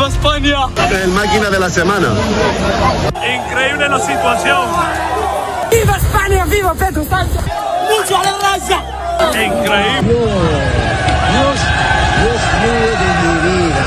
¡Viva España! El máquina de la semana. Increíble la situación. ¡Viva España! ¡Viva Pedro Sánchez! ¡Mucho a la raza! Increíble. Dios mío de mi vida.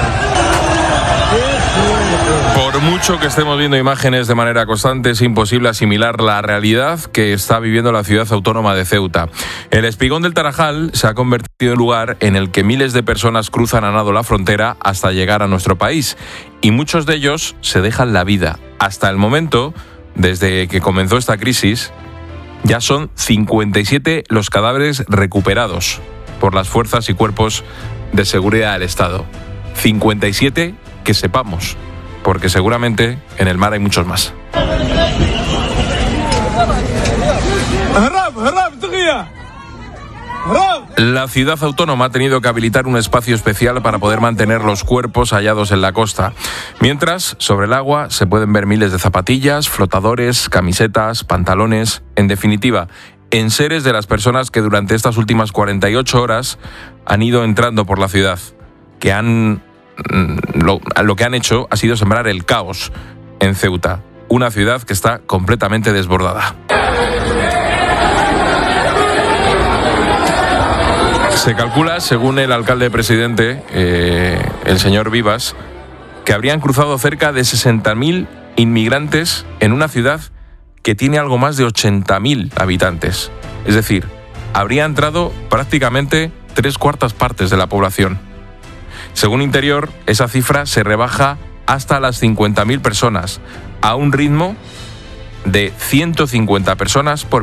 Por mucho que estemos viendo imágenes de manera constante, es imposible asimilar la realidad que está viviendo la ciudad autónoma de Ceuta. El Espigón del Tarajal se ha convertido en lugar en el que miles de personas cruzan a nado la frontera hasta llegar a nuestro país. Y muchos de ellos se dejan la vida. Hasta el momento, desde que comenzó esta crisis, ya son 57 los cadáveres recuperados por las fuerzas y cuerpos de seguridad del Estado. 57 que sepamos, porque seguramente en el mar hay muchos más. La ciudad autónoma ha tenido que habilitar un espacio especial para poder mantener los cuerpos hallados en la costa. Mientras, sobre el agua se pueden ver miles de zapatillas, flotadores, camisetas, pantalones, en definitiva, enseres de las personas que durante estas últimas 48 horas han ido entrando por la ciudad, que lo que han hecho ha sido sembrar el caos en Ceuta, una ciudad que está completamente desbordada. Se calcula, según el alcalde presidente, el señor Vivas, que habrían cruzado cerca de 60.000 inmigrantes en una ciudad que tiene algo más de 80.000 habitantes. Es decir, habría entrado prácticamente 3/4 partes de la población. Según Interior, esa cifra se rebaja hasta las 50.000 personas, a un ritmo de 150 personas por